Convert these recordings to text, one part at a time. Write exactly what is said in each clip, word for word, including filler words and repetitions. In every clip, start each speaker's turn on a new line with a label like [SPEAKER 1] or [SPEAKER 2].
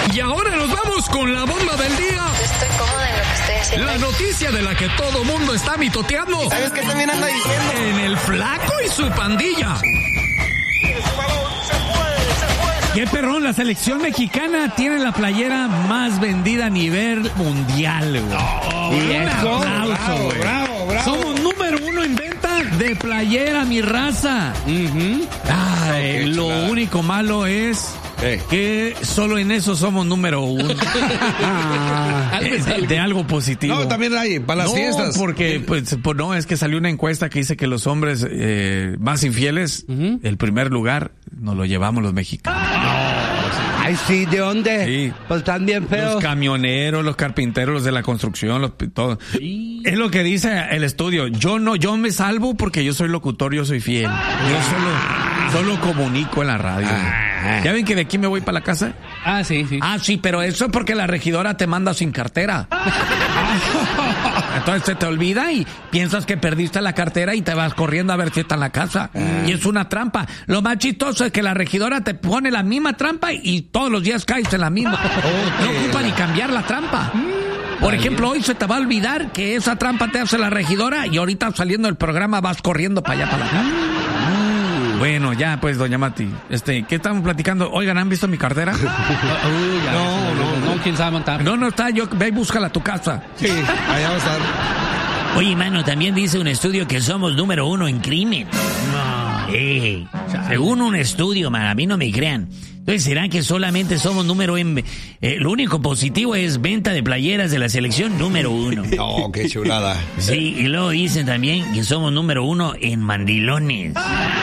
[SPEAKER 1] Y ahora nos vamos con la bomba del día.
[SPEAKER 2] Estoy cómoda en lo que estoy haciendo.
[SPEAKER 1] La noticia de la que todo mundo está mitoteando.
[SPEAKER 3] ¿Sabes qué también anda diciendo?
[SPEAKER 1] En el Flaco y su pandilla.
[SPEAKER 4] Qué perrón, la selección mexicana tiene la playera más vendida a nivel mundial, güey.
[SPEAKER 5] Oh,
[SPEAKER 4] y
[SPEAKER 5] un
[SPEAKER 4] eso,
[SPEAKER 5] aplauso,
[SPEAKER 4] bravo,
[SPEAKER 5] güey.
[SPEAKER 4] bravo, bravo. Somos número uno en venta de playera, mi raza.
[SPEAKER 5] Uh-huh.
[SPEAKER 4] Ay,
[SPEAKER 5] Oh,
[SPEAKER 4] lo
[SPEAKER 5] chulada.
[SPEAKER 4] único malo es
[SPEAKER 5] Eh.
[SPEAKER 4] que solo en eso somos número uno. de, de algo positivo.
[SPEAKER 5] No, también hay, para las
[SPEAKER 4] no,
[SPEAKER 5] fiestas.
[SPEAKER 4] porque, pues, pues, no, es que salió una encuesta que dice que los hombres eh, más infieles,
[SPEAKER 5] Uh-huh.
[SPEAKER 4] el primer lugar, nos lo llevamos los mexicanos.
[SPEAKER 6] Ay, sí, ¿de dónde?
[SPEAKER 4] Sí.
[SPEAKER 6] Pues están bien feos.
[SPEAKER 4] Los camioneros, los carpinteros, los de la construcción, los todo. Es lo que dice el estudio. Yo no, yo me salvo porque yo soy locutor, yo soy fiel. Yo solo, solo comunico en la radio.
[SPEAKER 5] Ah.
[SPEAKER 4] ¿Ya ven que de aquí me voy para la casa?
[SPEAKER 5] Ah, sí, sí.
[SPEAKER 4] Ah, sí, pero eso es porque la regidora te manda sin cartera. Entonces se te olvida y piensas que perdiste la cartera y te vas corriendo a ver si está en la casa. Y es una trampa. Lo más chistoso es que la regidora te pone la misma trampa y todos los días caes en la misma. No ocupa ni cambiar la trampa. Por ejemplo, hoy se te va a olvidar que esa trampa te hace la regidora y ahorita saliendo del programa vas corriendo para allá, para la casa. Bueno, ya pues, doña Mati, este, ¿qué estamos platicando? Oigan, ¿han visto mi cartera?
[SPEAKER 5] No, no, no, quién sabe montar.
[SPEAKER 4] No, no está, yo, ve y búscala a tu casa.
[SPEAKER 5] Sí, allá va a estar.
[SPEAKER 7] Oye, mano, también dice un estudio que somos número uno en crimen. No. Eh, según un estudio, man, a mí no me crean. Entonces, ¿será que solamente somos número en... Eh, lo único positivo es venta de playeras de la selección número uno.
[SPEAKER 5] No, qué chulada.
[SPEAKER 7] Sí, y luego dicen también que somos número uno en mandilones.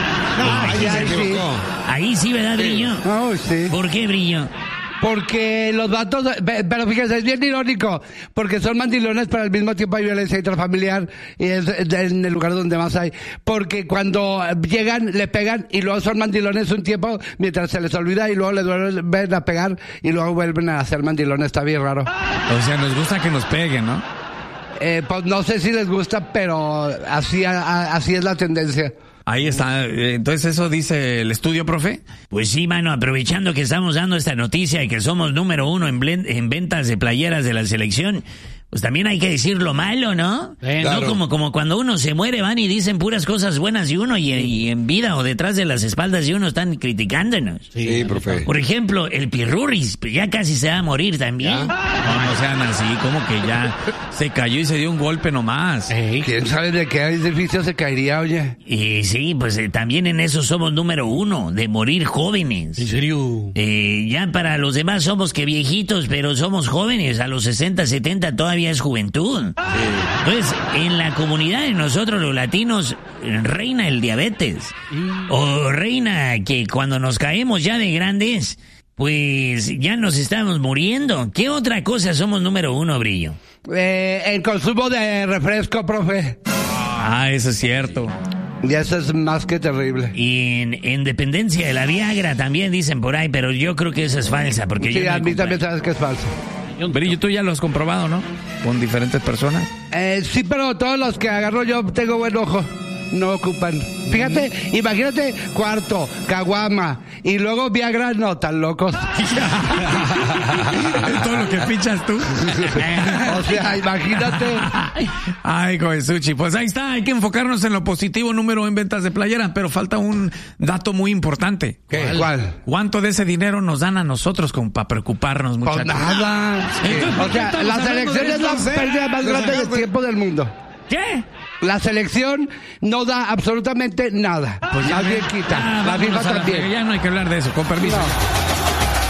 [SPEAKER 6] Ay,
[SPEAKER 5] Se
[SPEAKER 6] ay, sí.
[SPEAKER 5] equivocó.
[SPEAKER 7] Ahí sí, ¿verdad, Brillo?
[SPEAKER 6] Ay, sí.
[SPEAKER 7] ¿Por qué, Brillo?
[SPEAKER 6] Porque los vatos, pe- pero fíjese, es bien irónico, porque son mandilones, pero al mismo tiempo hay violencia intrafamiliar y es de- en el lugar donde más hay. Porque cuando llegan, le pegan y luego son mandilones un tiempo mientras se les olvida y luego les vuelven a pegar y luego vuelven a hacer mandilones. Está bien raro.
[SPEAKER 4] O sea, nos gusta que nos peguen, ¿no?
[SPEAKER 6] Eh, pues no sé si les gusta, pero así, a- a- así es la tendencia.
[SPEAKER 4] Ahí está. Eh, Entonces, ¿eso dice el estudio, profe?
[SPEAKER 7] Pues sí, mano, aprovechando que estamos dando esta noticia y que somos número uno en, blen- en ventas de playeras de la selección, pues también hay que decir lo malo, ¿no?
[SPEAKER 5] Eh,
[SPEAKER 7] No
[SPEAKER 5] claro.
[SPEAKER 7] como, como cuando uno se muere, van y dicen puras cosas buenas y uno, y, y en vida o detrás de las espaldas de uno están criticándonos.
[SPEAKER 5] Sí, profe.
[SPEAKER 7] Por ejemplo, el Pirurris, pues ya casi se va a morir también.
[SPEAKER 4] No, no sean así, como que ya se cayó y se dio un golpe nomás.
[SPEAKER 6] ¿Quién sabe de qué edificio se caería, oye?
[SPEAKER 7] Y sí, pues eh, también en eso somos número uno, de morir jóvenes.
[SPEAKER 5] ¿En serio?
[SPEAKER 7] Eh, ya para los demás somos que viejitos, pero somos jóvenes. A los sesenta, setenta todavía es juventud. Entonces, en la comunidad de nosotros los latinos eh, reina el diabetes. O reina que cuando nos caemos ya de grandes, pues ya nos estamos muriendo. ¿Qué otra cosa somos número uno, Brillo?
[SPEAKER 6] Eh, el consumo de refresco, profe.
[SPEAKER 4] Ah, eso es cierto.
[SPEAKER 6] Y eso es más que terrible.
[SPEAKER 7] Y en, en dependencia de la Viagra también dicen por ahí, pero yo creo que esa es falsa, porque
[SPEAKER 6] Sí,
[SPEAKER 7] yo no
[SPEAKER 6] a
[SPEAKER 7] he
[SPEAKER 6] mí también
[SPEAKER 7] comprado.
[SPEAKER 6] sabes que es falso.
[SPEAKER 4] Pero tú ya lo has comprobado, ¿no? Con diferentes personas.
[SPEAKER 6] Eh, sí, pero todos los que agarro yo tengo buen ojo. No ocupan. Fíjate, imagínate cuarto, caguama y luego Viagra, no tan locos.
[SPEAKER 4] Todo lo que pinchas tú.
[SPEAKER 6] O sea, imagínate.
[SPEAKER 4] Ay, Jovesuchi, pues ahí está, hay que enfocarnos en lo positivo, número en ventas de playera, pero falta un dato muy importante.
[SPEAKER 6] ¿Qué? ¿Cuál?
[SPEAKER 4] ¿Cuánto de ese dinero nos dan a nosotros como para preocuparnos,
[SPEAKER 6] Pues
[SPEAKER 4] muchachos?
[SPEAKER 6] nada.
[SPEAKER 4] Entonces, ¿por
[SPEAKER 6] O
[SPEAKER 4] qué
[SPEAKER 6] sea,
[SPEAKER 4] estamos
[SPEAKER 6] la
[SPEAKER 4] hablando
[SPEAKER 6] selección
[SPEAKER 4] de
[SPEAKER 6] es la
[SPEAKER 4] esto?
[SPEAKER 6] pérdida más grande del tiempo del mundo.
[SPEAKER 7] ¿Qué?
[SPEAKER 6] La selección no da absolutamente nada.
[SPEAKER 4] Pues ya
[SPEAKER 6] Más bien
[SPEAKER 4] ven.
[SPEAKER 6] quita.
[SPEAKER 4] Ah,
[SPEAKER 6] la
[SPEAKER 4] vámonos
[SPEAKER 6] FIFA
[SPEAKER 4] a la
[SPEAKER 6] también.
[SPEAKER 4] frega, ya no hay que hablar de eso, con permiso.
[SPEAKER 6] No.